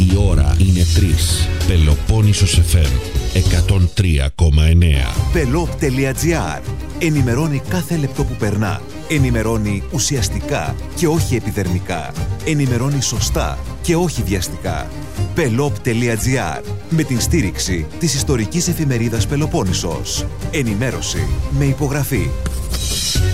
Η ώρα είναι 3. Πελοπόννησος FM 103,9. Pelop.gr. Ενημερώνει κάθε λεπτό που περνά. Ενημερώνει ουσιαστικά και όχι επιδερμικά. Ενημερώνει σωστά και όχι βιαστικά. Pelop.gr. Με την στήριξη της ιστορικής εφημερίδας Πελοπόννησος. Ενημέρωση με υπογραφή.